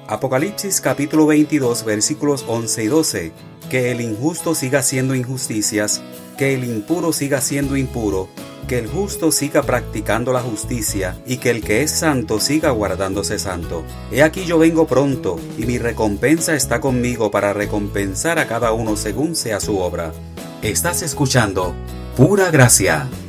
Apocalipsis capítulo 22 versículos 11 y 12. Que el injusto siga haciendo injusticias, que el impuro siga siendo impuro, que el justo siga practicando la justicia, y que el que es santo siga guardándose santo. He aquí yo vengo pronto, y mi recompensa está conmigo para recompensar a cada uno según sea su obra. Estás escuchando Pura Gracia.